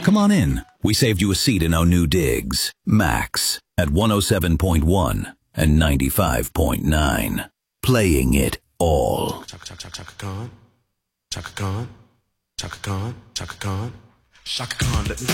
Come on in. We saved you a seat in our new digs. Max at 107.1 and 95.9. Playing it all. Chaka Khan, Chaka Khan, Chaka Khan, Chaka Khan, Chaka Khan. Chaka Khan, let me